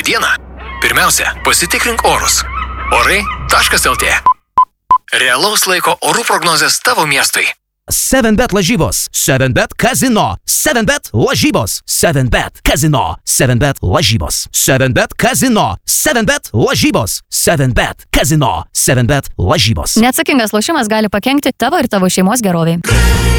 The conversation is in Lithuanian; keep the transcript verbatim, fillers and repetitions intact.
Šiai dieną. Pirmiausia, pasitikrink orus. orai taškas el tė. Realaus laiko orų prognozės tavo miestui. seven bet lažybos, seven bet kazino, seven bet lažybos, seven bet kazino, seven bet lažybos, seven bet kazino, seven bet lažybos, seven bet kazino, seven bet lažybos. Neatsakingas lošimas gali pakenkti tavo ir tavo šeimos geroviai.